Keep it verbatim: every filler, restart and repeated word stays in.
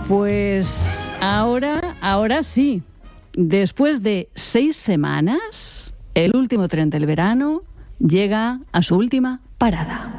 Pues ahora, ahora sí. Después de seis semanas, el último tren del verano llega a su última parada.